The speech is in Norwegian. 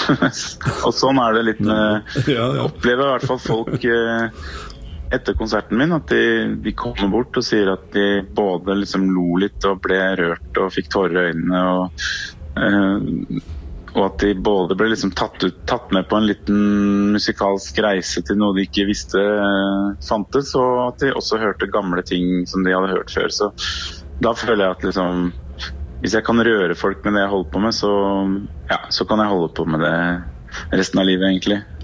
Og sånn det litt med opplever I hvert fall folk etter konserten min, at de kommer bort og sier at de både liksom lo litt og ble rørt og fikk tårer I øynene og at de både ble liksom tatt med på en liten musikalsk reise til noe de ikke visste fantes, og at de også hørte gamle ting som de hadde hørt før. Så da føler jeg at liksom, hvis jeg kan røre folk med det jeg holder på med, så kan jeg holde på med det resten av livet egentlig.